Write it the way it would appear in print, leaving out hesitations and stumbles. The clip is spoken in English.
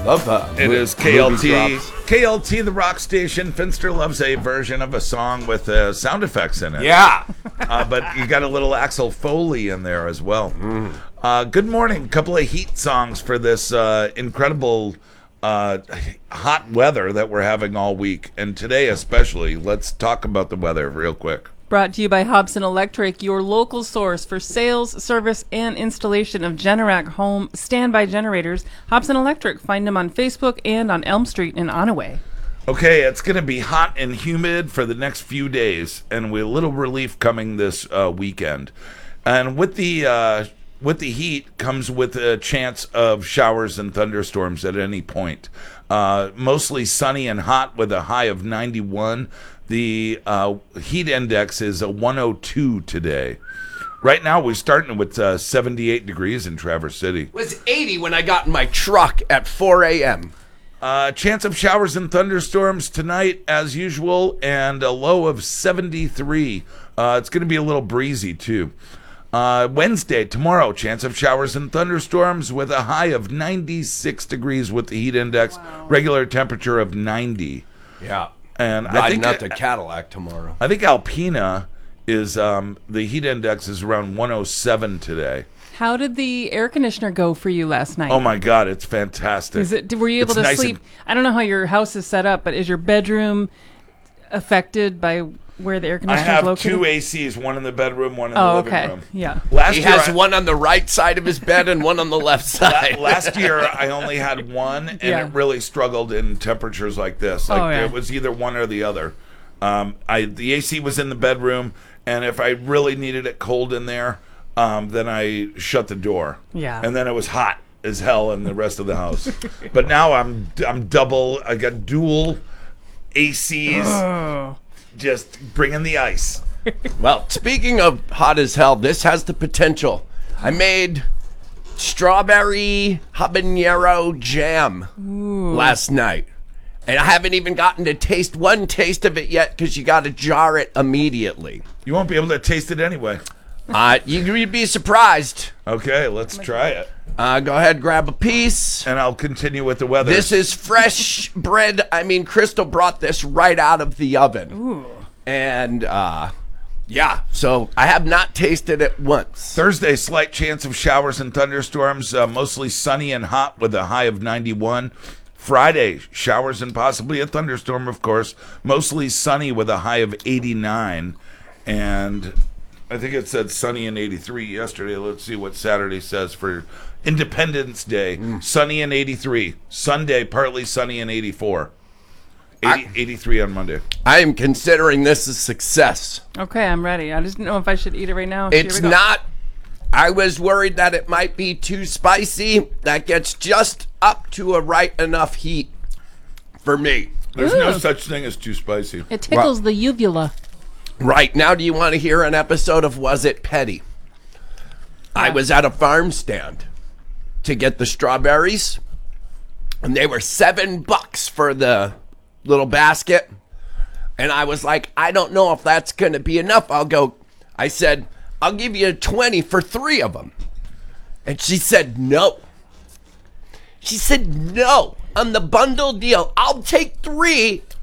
Love that. It is KLT. KLT, the rock station. Finster loves a version of a song with sound effects in it. Yeah. But you got a little Axel Foley in there as well. Good morning. A couple of heat songs for this incredible hot weather that we're having all week. And today especially. Let's talk about the weather real quick. Brought to you by Hobson Electric, your local source for sales, service, and installation of Generac home standby generators. Hobson Electric. Find them on Facebook and on Elm Street in Onaway. Okay, it's going to be hot and humid for the next few days, and with a little relief coming this weekend. And with the heat comes with a chance of showers and thunderstorms at any point. Mostly sunny and hot with a high of 91. The heat index is a 102 today. Right now, we're starting with 78 degrees in Traverse City. It was 80 when I got in my truck at 4 a.m. Chance of showers and thunderstorms tonight, as usual, and a low of 73. It's going to be a little breezy, too. Wednesday, tomorrow, chance of showers and thunderstorms with a high of 96 degrees with the heat index, regular temperature of 90. Yeah. And I think not the Cadillac tomorrow. I think Alpena is the heat index is around 107 today. How did the air conditioner go for you last night? Oh my God, it's fantastic. Were you able to sleep? I don't know how your house is set up, but is your bedroom affected by where the air conditioner is located? I have two ACs, one in the bedroom, one in the living room. Yeah. He has one on the right side of his bed and one on the left side. Last year, I only had one, and it really struggled in temperatures like this. It was either one or the other. The AC was in the bedroom, and if I really needed it cold in there, then I shut the door. Yeah. And then it was hot as hell in the rest of the house. But now I'm double. I got dual ACs. Oh. Just bringing the ice. Well, speaking of hot as hell, this has the potential. I made strawberry habanero jam last night. And I haven't even gotten to taste one taste of it yet because you got to jar it immediately. You won't be able to taste it anyway. You'd be surprised. Okay, let's try it. Go ahead, grab a piece. And I'll continue with the weather. This is fresh bread. I mean, Crystal brought this right out of the oven. Ooh. And, so I have not tasted it once. Thursday, slight chance of showers and thunderstorms, mostly sunny and hot with a high of 91. Friday, showers and possibly a thunderstorm, of course, mostly sunny with a high of 89. And I think it said sunny and 83 yesterday. Let's see what Saturday says for Independence Day. Sunny and 83. Sunday, partly sunny and 84. 83 on Monday. I am considering this a success. Okay, I'm ready. I just didn't know if I should eat it right now. It's not. I was worried that it might be too spicy. That gets just up to a right enough heat for me. There's no such thing as too spicy. It tickles the uvula. Right. Now, do you want to hear an episode of Was It Petty? I was at a farm stand to get the strawberries, and they were $7 for the little basket. And I was like, I don't know if that's going to be enough. I said, I'll give you 20 for 3 of them. And she said, no. She said, no, on the bundle deal, I'll take 3